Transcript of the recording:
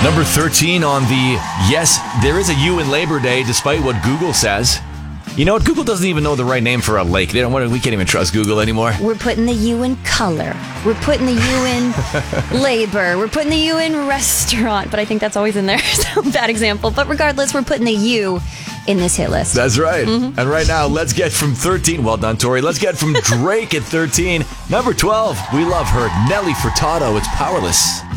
Number 13 on the yes, there is a U in Labor Day, despite what Google says. You know what? Google doesn't even know the right name for a lake. We can't even trust Google anymore. We're putting the U in color. We're putting the U in labor. We're putting the U in restaurant. But I think that's always in there. So bad example. But regardless, we're putting the U in this hit list. That's right. Mm-hmm. And right now, let's get from 13. Well done, Tori. Let's get from Drake at 13. Number 12. We love her. Nelly Furtado. It's Powerless.